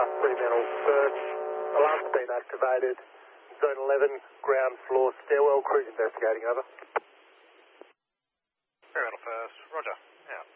Fremantle first. Alarm's been activated. Zone 11, ground floor stairwell, cruise investigating, over. Fremantle first, roger, out.